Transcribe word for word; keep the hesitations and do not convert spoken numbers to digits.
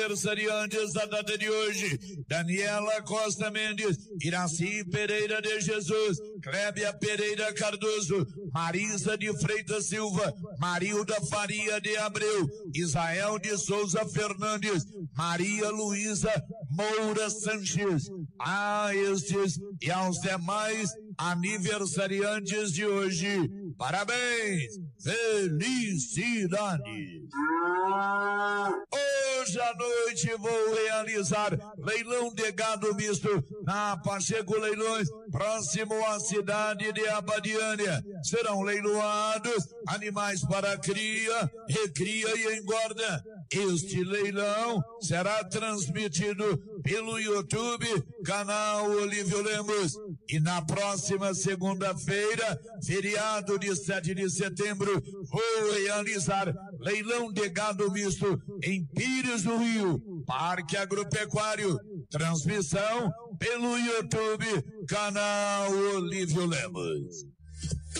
Aniversariantes da data de hoje: Daniela Costa Mendes, Iraci Pereira de Jesus, Clébia Pereira Cardoso, Marisa de Freitas Silva, Marilda Faria de Abreu, Israel de Souza Fernandes, Maria Luísa Moura Sanches. A estes e aos demais aniversariantes de hoje, parabéns, felicidades. Hoje à noite vou realizar leilão de gado misto na Pacheco Leilões, próximo à cidade de Abadiânia. Serão leiloados animais para cria, recria e engorda. Este leilão será transmitido pelo YouTube, canal Olívio Lemos. E na próxima segunda-feira, feriado de sete de setembro, vou realizar leilão de gado misto em Pires do Rio, Parque Agropecuário. Transmissão pelo YouTube, canal Olívio Lemos.